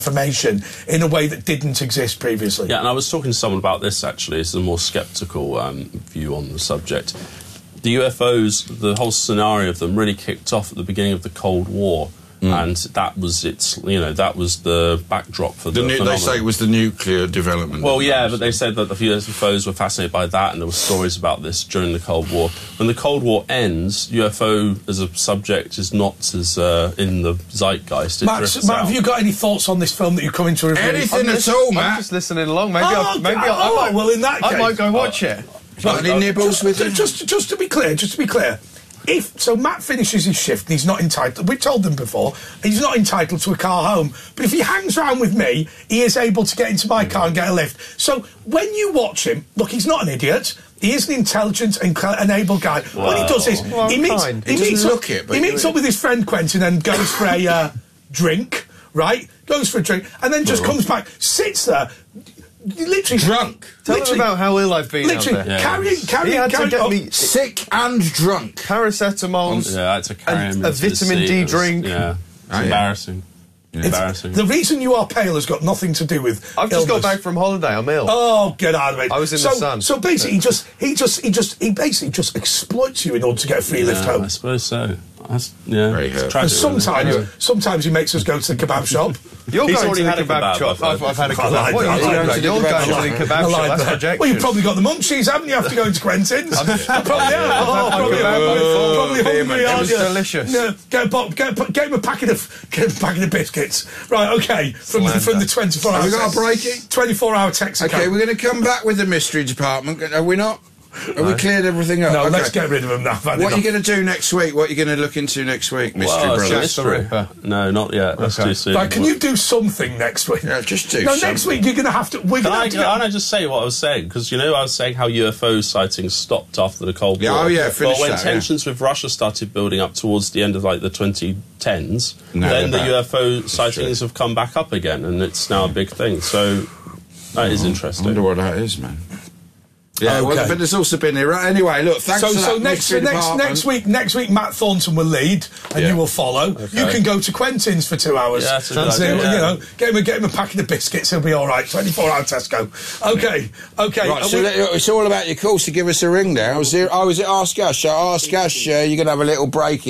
information in a way that didn't exist previously. Yeah, and I was talking to someone about this, actually. It's a more sceptical view on the subject. The UFOs, the whole scenario of them really kicked off at the beginning of the Cold War. And that was that was the backdrop for the phenomenon. They say it was the nuclear development. Well, yeah, but they said that the UFOs were fascinated by that, and there were stories about this during the Cold War. When the Cold War ends, UFO as a subject is not as in the zeitgeist. Matt, have you got any thoughts on this film that you're coming to review? Anything at all, Matt? I'm just listening along. Maybe well, in that case, I might go watch it. Got any nibbles with it? Just to be clear. So Matt finishes his shift and he's not entitled, we've told them before, he's not entitled to a car home. But if he hangs around with me, he is able to get into my car and get a lift. So when you watch him, look, he's not an idiot. He is an intelligent and able guy. Wow. What he does is, he meets up with his friend Quentin and goes for a drink, right? Goes for a drink and then just comes back, sits there, literally drunk. Tell them about how ill I've been. Literally, carrying to get me sick and drunk. Paracetamol. I had to carry him a vitamin D drink. Yeah, it's embarrassing. Yeah. Embarrassing. The reason you are pale has got nothing to do with I've just got back from holiday. I'm ill. Oh, get out of it! I was in the sun. So basically, he basically just exploits you in order to get a free lift home. I suppose so. Very tragic. Sometimes he makes us go to the kebab shop. You're going to the kebab shop. I've had a kebab. What are you going to? You're going to the kebab shop. That's rejection. Well, you've probably got the munchies, haven't you, after going to Quentin's? Probably hungry. It was delicious. Get him a packet of biscuits. Right, okay. From the 24 hours. Have we got a breaking? 24-hour text. Okay, we're going to come back with the mystery department. Are we not? Have we cleared everything up? No, let's get rid of them now. What are you going to do next week? What are you going to look into next week, Mystery Brother? No, not yet. That's too soon. Right, can you do something next week? Yeah, just do something. Next week you're going to have to... Can I just say what I was saying? Because, I was saying how UFO sightings stopped after the Cold War. Oh, yeah, finish when tensions with Russia started building up towards the end of, the 2010s, then the UFO sightings have come back up again, and it's now a big thing. So, that is interesting. I wonder what that is, man. Yeah, okay. Well, but there's also been anyway. Look, thanks for that. Next week, Matt Thornton will lead, and you will follow. Okay. You can go to Quentin's for 2 hours. Yeah, that's a good idea. Get him a packet of biscuits. He'll be all right. 24-hour Tesco. Okay. Right, so it's all about your calls to give us a ring now. Is it Ask Ash? Ask Ash, you're going to have a little break.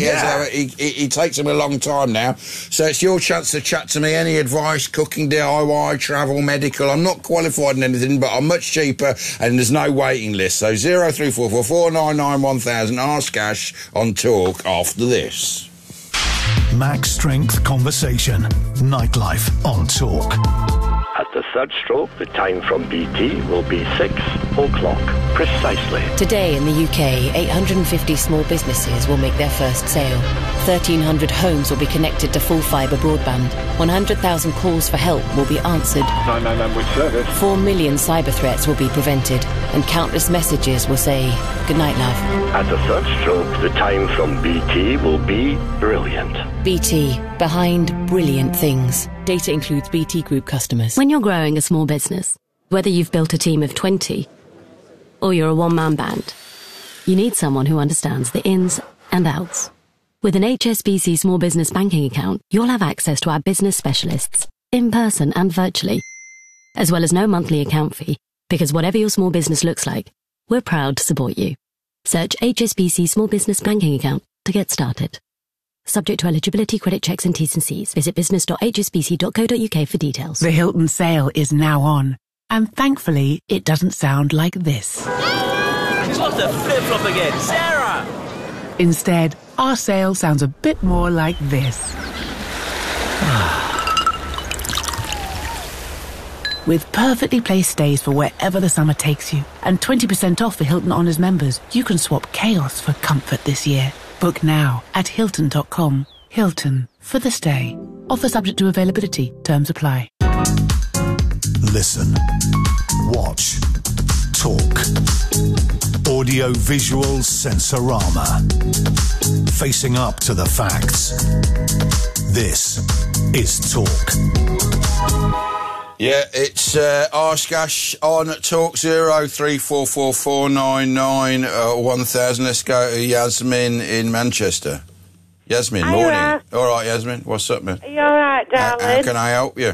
He takes him a long time now, so it's your chance to chat to me. Any advice, cooking, DIY, travel, medical. I'm not qualified in anything, but I'm much cheaper, and there's no waiting list. So 03444991000. Ask Ash on Talk after this. Max Strength Conversation. Nightlife on Talk. At the third stroke, the time from BT will be 6 o'clock precisely. Today in the UK, 850 small businesses will make their first sale. 1,300 homes will be connected to full fibre broadband. 100,000 calls for help will be answered. 999 with service. 4 million cyber threats will be prevented, and countless messages will say, "Good night, love." At the third stroke, the time from BT will be brilliant. BT, behind brilliant things. Data includes BT Group customers. When you're growing a small business, whether you've built a team of 20 or you're a one-man band, you need someone who understands the ins and outs. With an HSBC Small Business Banking account, you'll have access to our business specialists, in person and virtually, as well as no monthly account fee, because whatever your small business looks like, we're proud to support you. Search HSBC Small Business Banking account to get started. Subject to eligibility, credit checks and T's and C's. Visit business.hsbc.co.uk for details. The Hilton sale is now on. And thankfully, it doesn't sound like this. She's lost her flip-flop again. Sarah! Instead, our sale sounds a bit more like this. With perfectly placed stays for wherever the summer takes you, and 20% off for Hilton Honors members, you can swap chaos for comfort this year. Book now at Hilton.com. Hilton, for the stay. Offer subject to availability. Terms apply. Listen. Watch. Talk. Audio-visual sensorama. Facing up to the facts. This is Talk. Yeah, it's Ask Ash on Talk 03444991000. Let's go to Yasmin in Manchester. Yasmin, morning. All right, Yasmin, what's up, man? Are you all right, darling? How can I help you?